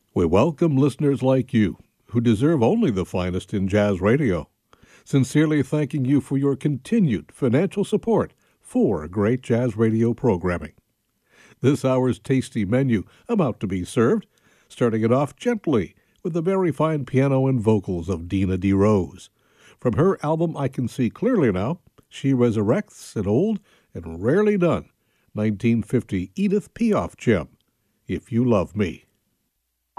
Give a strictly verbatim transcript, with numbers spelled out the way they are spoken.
We welcome listeners like you, who deserve only the finest in jazz radio. Sincerely thanking you for your continued financial support for great jazz radio programming. This hour's tasty menu about to be served, starting it off gently with the very fine piano and vocals of Dina D. Rose. From her album I Can See Clearly Now, she resurrects an old and rarely done nineteen fifty Edith Piaf gem, If You Love Me.